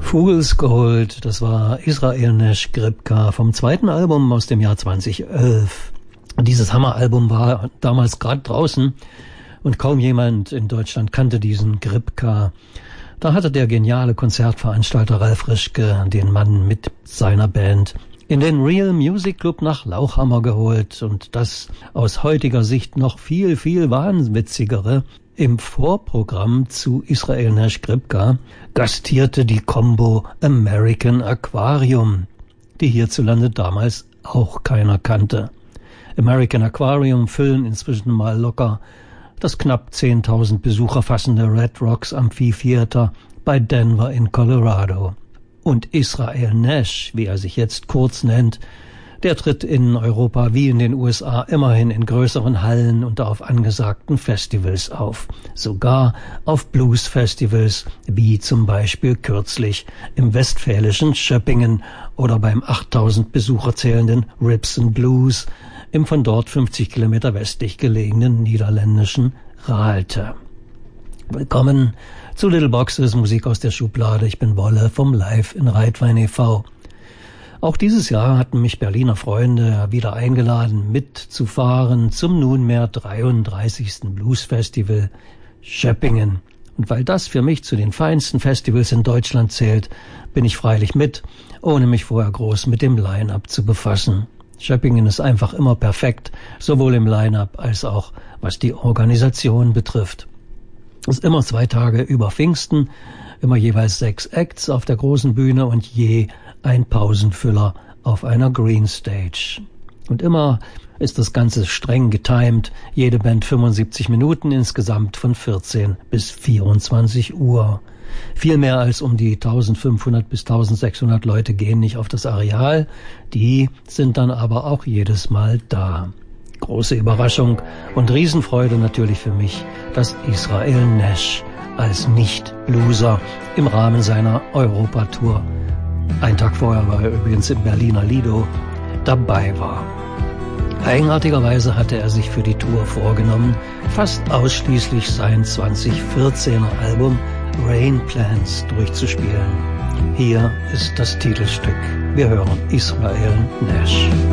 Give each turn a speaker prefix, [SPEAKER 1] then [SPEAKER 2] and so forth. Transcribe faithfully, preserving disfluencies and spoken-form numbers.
[SPEAKER 1] Fool's Gold, das war Israel Nash Gripka vom zweiten Album aus dem Jahr zweitausendelf. Dieses Hammeralbum war damals gerade draußen und kaum jemand in Deutschland kannte diesen Gripka. Da hatte der geniale Konzertveranstalter Ralf Rischke den Mann mit seiner Band in den Real Music Club nach Lauchhammer geholt und das aus heutiger Sicht noch viel, viel wahnwitzigere: im Vorprogramm zu Israel Nash Gripka gastierte die Combo American Aquarium, die hierzulande damals auch keiner kannte. American Aquarium füllen inzwischen mal locker das knapp zehntausend Besucher fassende Red Rocks Amphitheater bei Denver in Colorado. Und Israel Nash, wie er sich jetzt kurz nennt, der tritt in Europa wie in den U S A immerhin in größeren Hallen und auf angesagten Festivals auf. Sogar auf Blues-Festivals, wie zum Beispiel kürzlich im westfälischen Schöppingen oder beim achttausend Besucher zählenden Rips and Blues im von dort fünfzig Kilometer westlich gelegenen niederländischen Raalte. Willkommen zu Little Boxes, Musik aus der Schublade. Ich bin Wolle vom Live in Reitwein e V Auch dieses Jahr hatten mich Berliner Freunde wieder eingeladen, mitzufahren zum nunmehr dreiunddreißigsten Blues-Festival Schöppingen. Und weil das für mich zu den feinsten Festivals in Deutschland zählt, bin ich freilich mit, ohne mich vorher groß mit dem Line-Up zu befassen. Schöppingen ist einfach immer perfekt, sowohl im Line-Up als auch was die Organisation betrifft. Es ist immer zwei Tage über Pfingsten, immer jeweils sechs Acts auf der großen Bühne und je ein Pausenfüller auf einer Green Stage. Und immer ist das Ganze streng getimed, jede Band fünfundsiebzig Minuten, insgesamt von vierzehn bis vierundzwanzig Uhr. Viel mehr als um die eintausendfünfhundert bis eintausendsechshundert Leute gehen nicht auf das Areal, die sind dann aber auch jedes Mal da. Große Überraschung und Riesenfreude natürlich für mich, dass Israel Nash als Nicht-Loser im Rahmen seiner Europatour, ein Tag vorher war er übrigens im Berliner Lido, dabei war. Eigenartigerweise hatte er sich für die Tour vorgenommen, fast ausschließlich sein zweitausendvierzehner Album Rain Plans durchzuspielen. Hier ist das Titelstück. Wir hören Israel Nash.